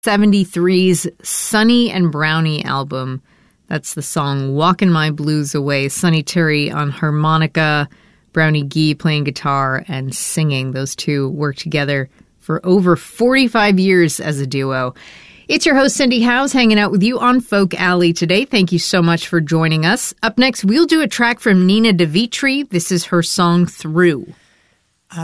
73's Sonny and Brownie album. That's the song Walkin' My Blues Away. Sonny Terry on harmonica, Brownie Guy playing guitar and singing. Those two worked together for over 45 years as a duo. It's your host, Cindy Howes, hanging out with you on Folk Alley today. Thank you so much for joining us. Up next, we'll do a track from Nina DeVitri. This is her song Through.